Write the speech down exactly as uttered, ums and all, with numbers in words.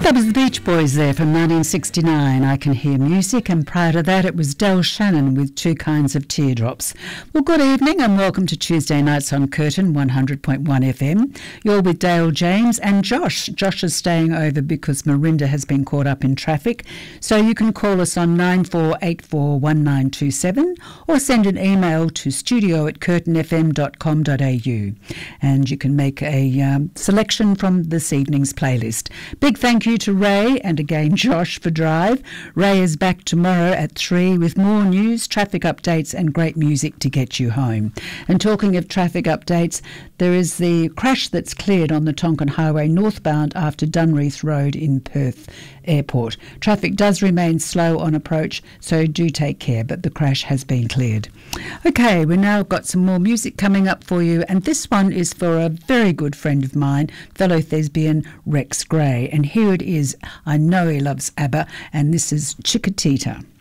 That was the Beach Boys there from nineteen sixty-nine, I Can Hear Music, and prior to that it was Del Shannon with Two Kinds of Teardrops. Well, good evening and welcome to Tuesday Nights on Curtin one hundred point one F M. You're with Dale James and Josh. Josh is staying over because Marinda has been caught up in traffic, so you can call us on nine four eight four one nine two seven or send an email to studio at curtin f m dot com dot a u, and you can make a um, selection from this evening's playlist. Big thank you to Ray and again Josh for Drive. Ray is back tomorrow at three with more news, traffic updates and great music to get you home. And talking of traffic updates, there is the crash that's cleared on the Tonkin Highway northbound after Dunreath Road in Perth Airport. Traffic does remain slow on approach, so do take care, but the crash has been cleared. Okay, we've now got some more music coming up for you, and this one is for a very good friend of mine, fellow thespian Rex Gray, and here it is. I know he loves ABBA, and this is Chiquitita.